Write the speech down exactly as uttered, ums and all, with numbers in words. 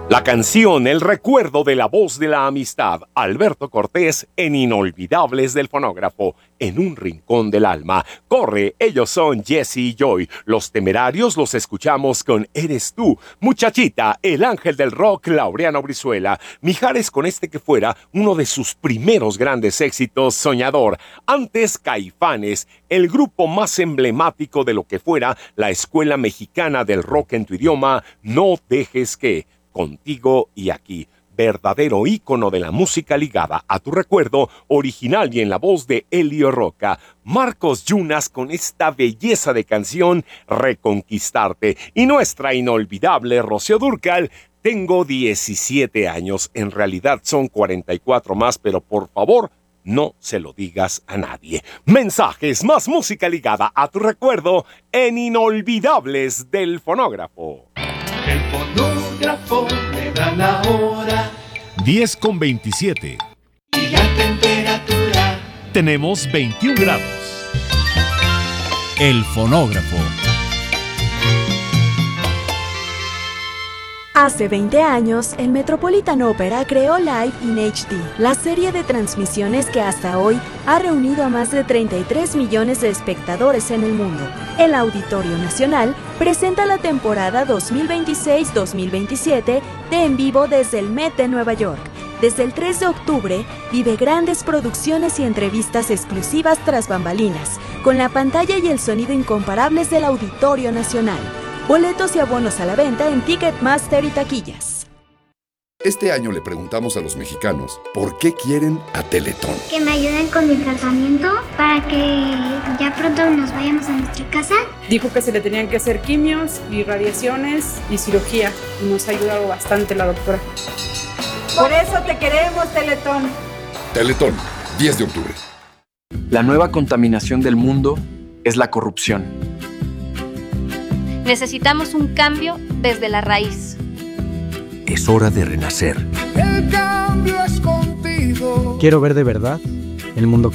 La canción El recuerdo de la voz de la amistad, Alberto Cortés en Inolvidables del Fonógrafo, en un rincón del alma. Corre, ellos son Jesse y Joy. Los Temerarios los escuchamos con Eres tú. Muchachita, el ángel del rock, Laureano Brizuela. Mijares con este que fuera uno de sus primeros grandes éxitos, Soñador. Antes Caifanes, el grupo más emblemático de lo que fuera la escuela mexicana del rock en tu idioma, No dejes que... Contigo y aquí, verdadero ícono de la música ligada a tu recuerdo, original y en la voz de Elio Roca. Marcos Yunas con esta belleza de canción, Reconquistarte. Y nuestra inolvidable Rocío Dúrcal, Tengo diecisiete años. En realidad son cuarenta y cuatro más, pero por favor, no se lo digas a nadie. Mensajes, más música ligada a tu recuerdo en Inolvidables del Fonógrafo. El fonógrafo me da la hora. diez con veintisiete. Y la temperatura. Tenemos veintiún grados. El fonógrafo. Hace veinte años, el Metropolitan Opera creó Live in H D, la serie de transmisiones que hasta hoy ha reunido a más de treinta y tres millones de espectadores en el mundo. El Auditorio Nacional presenta la temporada dos mil veintiséis dos mil veintisiete de En Vivo desde el Met de Nueva York. Desde el tres de octubre, vive grandes producciones y entrevistas exclusivas tras bambalinas, con la pantalla y el sonido incomparables del Auditorio Nacional. Boletos y abonos a la venta en Ticketmaster y taquillas. Este año le preguntamos a los mexicanos por qué quieren a Teletón. Que me ayuden con mi tratamiento para que ya pronto nos vayamos a nuestra casa. Dijo que se le tenían que hacer quimios y radiaciones y cirugía. Y nos ha ayudado bastante la doctora. Por eso te queremos, Teletón. Teletón, diez de octubre. La nueva contaminación del mundo es la corrupción. Necesitamos un cambio desde la raíz. Es hora de renacer. El cambio es contigo. Quiero ver de verdad el mundo que